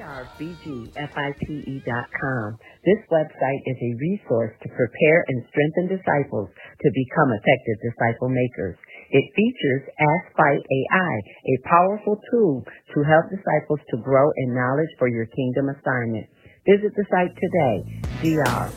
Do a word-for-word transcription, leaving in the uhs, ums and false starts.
r b g five dot com. This website is a resource to prepare and strengthen disciples to become effective disciple makers. It features Ask Fight A I, a powerful tool to help disciples to grow in knowledge for your kingdom assignment. Visit the site today, d r